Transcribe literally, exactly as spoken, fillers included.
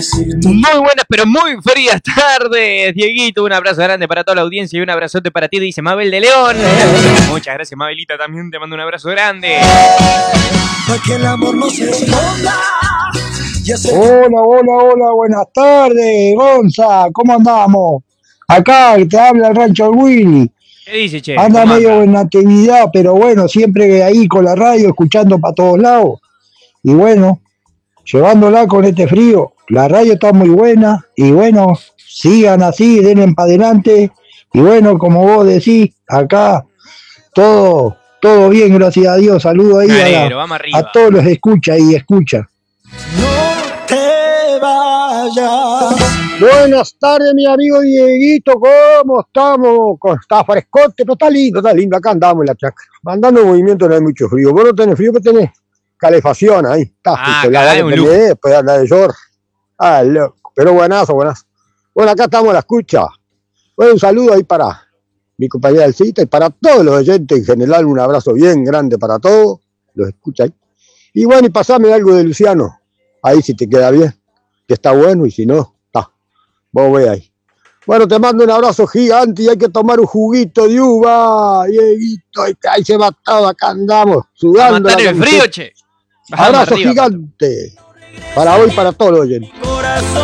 Muy buenas, pero muy frías tardes, Dieguito. Un abrazo grande para toda la audiencia y un abrazote para ti, dice Mabel de León. Muchas gracias, Mabelita, también te mando un abrazo grande. Hola, hola, hola, buenas tardes, Gonza, ¿cómo andamos? Acá te habla el Rancho del Willy. ¿Qué dice, che? Anda medio anda? en actividad, pero bueno, siempre ahí con la radio, escuchando para todos lados. Y bueno, llevándola con este frío. La radio está muy buena y bueno, sigan así, denle para adelante. Y bueno, como vos decís, acá todo, todo bien, gracias a Dios. Saludo ahí Alegro, a, vamos a todos los escucha y escucha. No te vayas. Buenas tardes, mi amigo Dieguito, ¿cómo estamos? Está frescote, pero está lindo, está lindo. Acá andamos en la chacra. Andando en movimiento no hay mucho frío. ¿Vos no tenés frío? ¿Qué tenés? Calefacción ahí. Está Ah, justo, la caray, que un te lujo. me dé después de andar de short. Ah, loco. Pero buenazo, buenazo. Bueno, acá estamos a la escucha. Bueno, un saludo ahí para mi compañera Elcita y para todos los oyentes en general. Un abrazo bien grande para todos. Los escucha ahí. Y bueno, y pasame algo de Luciano. Ahí si te queda bien. Que está bueno y si no, está. Vos ve ahí. Bueno, te mando un abrazo gigante y hay que tomar un juguito de uva, Dieguito. Ahí se va todo, acá andamos, sudando. A matar el frío, che. Vamos Abrazo arriba, gigante. Para hoy, para todos los oyentes.